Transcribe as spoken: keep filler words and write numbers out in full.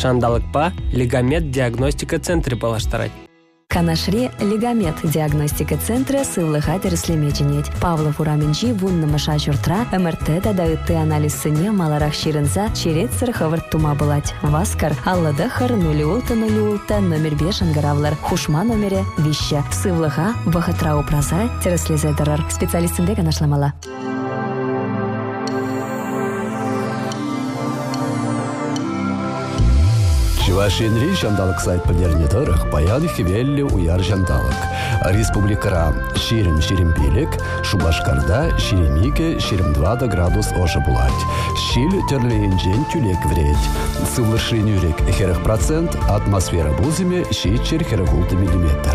Шандалыкпа лигамет диагностика центре балаштарать. Канашри лигамет диагностика центра сывлыха тереслемеченет. Павлов ураменчи вунна маша чуртра МРТ да дайытты анализ сыне маларах ширынса черет сырхывырт тума былать. Васкар аллада хыр нули улта нули улта номер беш ангаравлар. Хушма номере вище. Сывлыха вахытра упраза тереслезе дарар. Специалистінде канашламала. Чувашинри жандалык сайт панернетарах паяны хивелли уяр жандалык. Республикара ширим ширим билик, Шубашкарда ширимике ширим двада градус ожа булать. Щиль терлеенжен тюлек вредь. Сывлышин юрик херах процент, атмосфера бузиме щичер херахулты миллиметр.